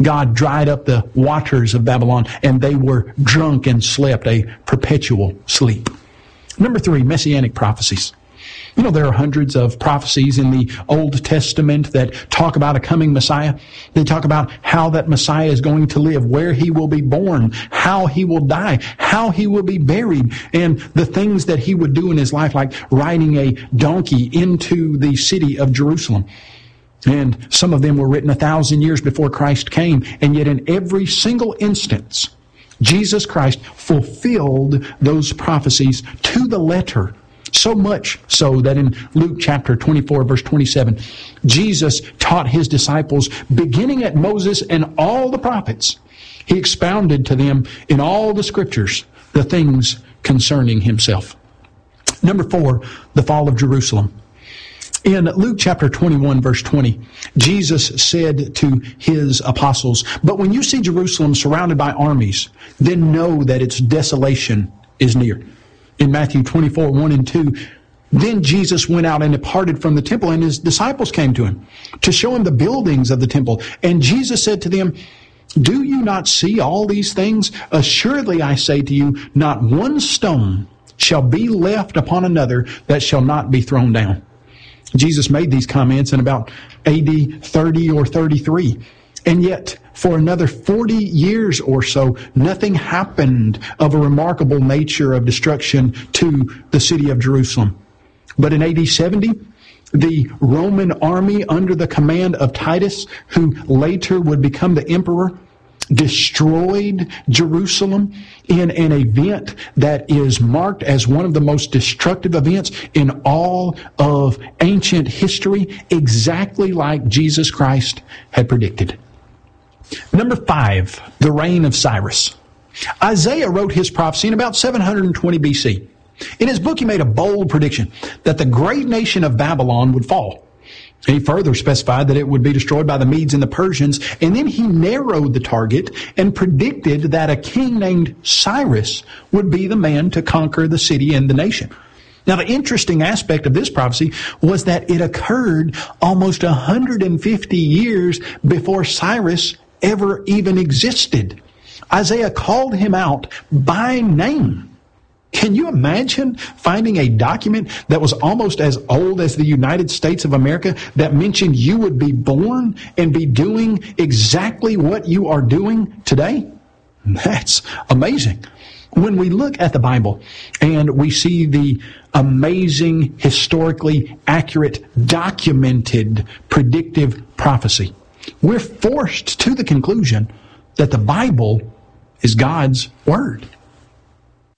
God dried up the waters of Babylon, and they were drunk and slept a perpetual sleep. Number 3, Messianic prophecies. You know, there are hundreds of prophecies in the Old Testament that talk about a coming Messiah. They talk about how that Messiah is going to live, where he will be born, how he will die, how he will be buried, and the things that he would do in his life, like riding a donkey into the city of Jerusalem. And some of them were written 1,000 years before Christ came, and yet in every single instance, Jesus Christ fulfilled those prophecies to the letter. So much so that in Luke chapter 24, verse 27, Jesus taught his disciples, beginning at Moses and all the prophets, he expounded to them in all the scriptures the things concerning himself. Number 4, the fall of Jerusalem. In Luke chapter 21, verse 20, Jesus said to his apostles, "But when you see Jerusalem surrounded by armies, then know that its desolation is near." In Matthew 24, 1 and 2, then Jesus went out and departed from the temple, and his disciples came to him to show him the buildings of the temple. And Jesus said to them, "Do you not see all these things? Assuredly I say to you, not one stone shall be left upon another that shall not be thrown down." Jesus made these comments in about AD 30 or 33. And yet, for another 40 years or so, nothing happened of a remarkable nature of destruction to the city of Jerusalem. But in AD 70, the Roman army under the command of Titus, who later would become the emperor, destroyed Jerusalem in an event that is marked as one of the most destructive events in all of ancient history, exactly like Jesus Christ had predicted. Number 5, the reign of Cyrus. Isaiah wrote his prophecy in about 720 BC. In his book, he made a bold prediction that the great nation of Babylon would fall. He further specified that it would be destroyed by the Medes and the Persians, and then he narrowed the target and predicted that a king named Cyrus would be the man to conquer the city and the nation. Now, the interesting aspect of this prophecy was that it occurred almost 150 years before Cyrus ever even existed. Isaiah called him out by name. Can you imagine finding a document that was almost as old as the United States of America that mentioned you would be born and be doing exactly what you are doing today? That's amazing. When we look at the Bible and we see the amazing, historically accurate, documented, predictive prophecy, we're forced to the conclusion that the Bible is God's Word.